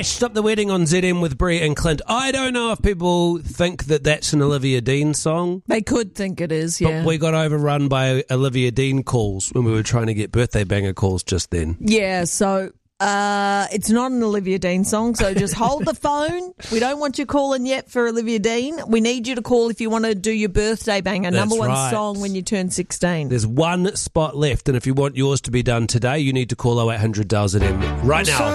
Stop the Wedding on ZM with Brie and Clint. I don't know if people think that that's an Olivia Dean song. They could think it is, yeah. But we got overrun by Olivia Dean calls when we were trying to get birthday banger calls just then. Yeah, so it's not an Olivia Dean song, so just hold the phone. We don't want you calling yet for Olivia Dean. We need you to call if you want to do your birthday banger, That's number one right. song when you turn 16. There's one spot left, and if you want yours to be done today, you need to call 0800 ZM right now.